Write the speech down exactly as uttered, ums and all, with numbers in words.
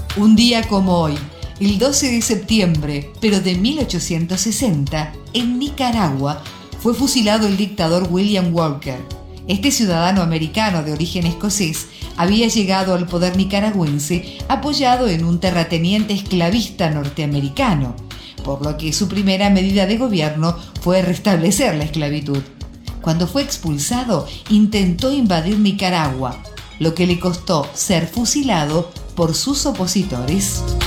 Un día como hoy, el doce de septiembre, pero de mil ochocientos sesenta, en Nicaragua, fue fusilado el dictador William Walker. Este ciudadano americano de origen escocés había llegado al poder nicaragüense apoyado en un terrateniente esclavista norteamericano, por lo que su primera medida de gobierno fue restablecer la esclavitud. Cuando fue expulsado, intentó invadir Nicaragua, lo que le costó ser fusilado por sus opositores.